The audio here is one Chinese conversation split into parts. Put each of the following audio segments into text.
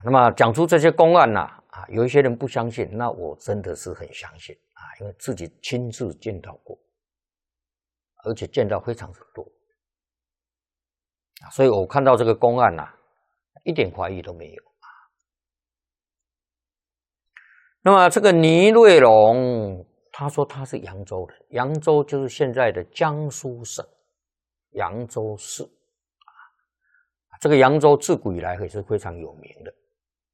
那么讲出这些公案呐，有一些人不相信，那我真的是很相信因为自己亲自见到过，而且见到非常之多，所以我看到这个公案呐，一点怀疑都没有。那么这个倪瑞龙，他说他是扬州人，扬州就是现在的江苏省扬州市。这个扬州自古以来也是非常有名的。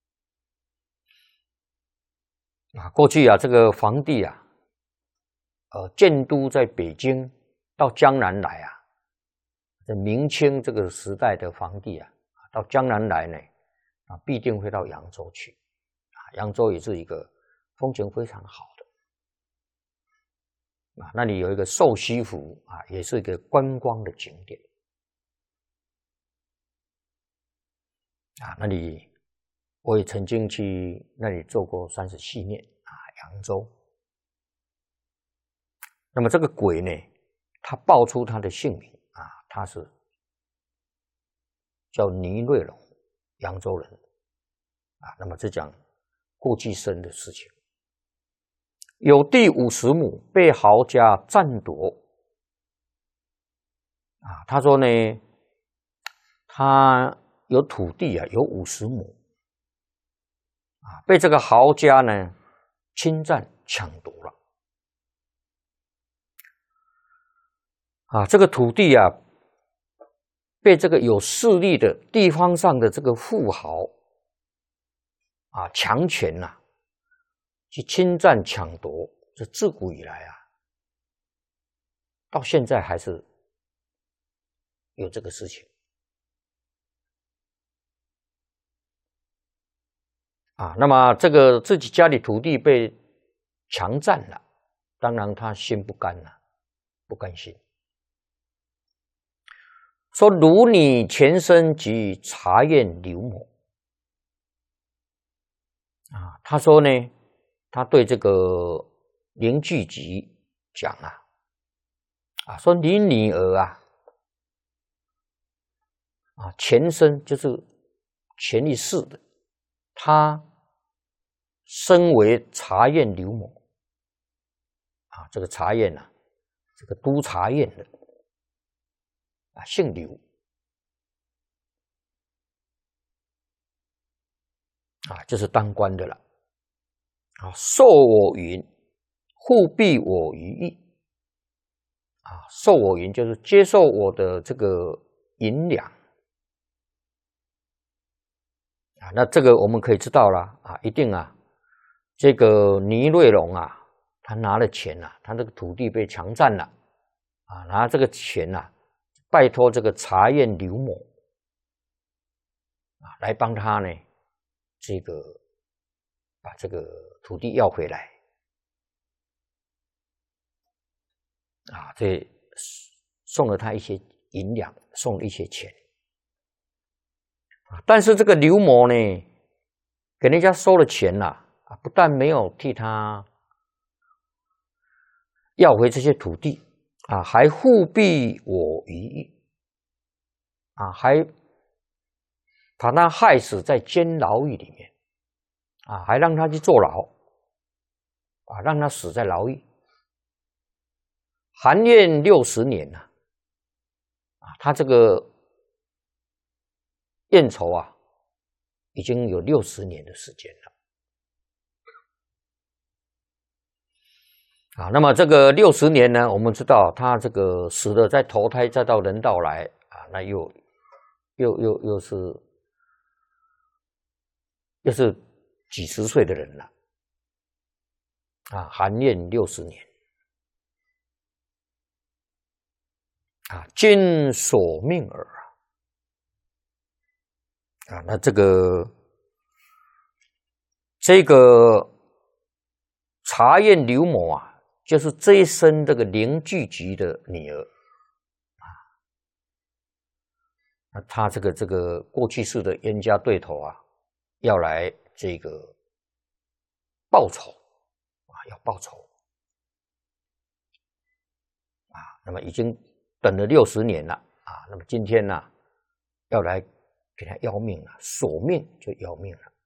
过去这个皇帝建都在北京，到江南来这明清这个时代的皇帝到江南来呢，必定会到扬州去。扬州也是一个风景非常好的那里有一个瘦西湖也是一个观光的景点那里我也曾经去那里做过37年扬州。那么这个鬼呢，他报出他的姓名他是叫倪瑞龙，扬州人那么这讲过去生的事情。有地50亩，被豪家占夺他说呢，他有土地有50亩被这个豪家呢侵占抢夺了这个土地被这个有势力的地方上的这个富豪强权去侵占抢夺，这自古以来到现在还是有这个事情那么这个自己家里土地被强占了，当然他心不甘不甘心，说如你前身及查验刘某他说呢，他对这个林聚集讲说你女儿前身就是前一世的，他身为查验刘某这个查验这个督察院的姓刘就是当官的了受我云，护庇我于义受我云就是接受我的这个银两那这个我们可以知道了一定这个倪瑞龙他拿了钱他这个土地被强占了拿这个钱拜托这个查验刘某来帮他呢这个把这个土地要回来这送了他一些银两，送了一些钱但是这个刘某呢给人家收了钱不但没有替他要回这些土地还护庇我于义还把他害死在监牢狱里面还让他去坐牢让他死在牢狱。含冤60年他这个怨仇已经有60年的时间了那么这个60年呢，我们知道他这个死了再投胎再到人道来那又是几十岁的人了含冤60年今所命耳那这个查验刘某就是这一生这个林聚集的女儿他这个过去世的冤家对头要来这个报仇要报仇那么已经等了60年了那么今天要来给他要命了，索命就要命了